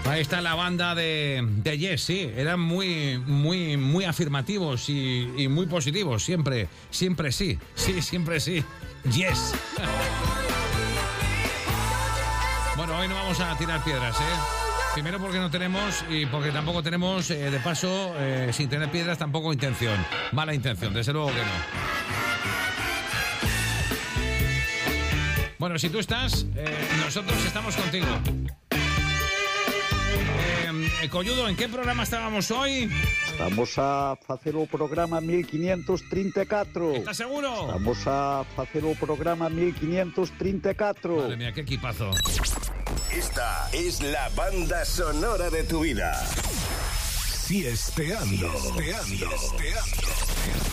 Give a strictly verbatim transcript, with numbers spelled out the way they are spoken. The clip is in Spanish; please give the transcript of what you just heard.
Ahí está la banda de, de Yes, sí. Eran muy, muy, muy afirmativos y, y muy positivos. Siempre, siempre sí. Sí, siempre sí. Yes. Bueno, hoy no vamos a tirar piedras, ¿eh? Primero porque no tenemos y porque tampoco tenemos, eh, de paso, eh, sin tener piedras, tampoco intención. Mala intención, desde luego que no. Bueno, si tú estás, eh, nosotros estamos contigo. Eh, Colludo, ¿en qué programa estábamos hoy? Estamos a facer o programa mil quinientos treinta y cuatro. ¿Estás seguro? Estamos a facer o programa mil quinientos treinta y cuatro. Madre mía, qué equipazo. Esta es la banda sonora de tu vida. Siesteando. Siesteando. Siesteando.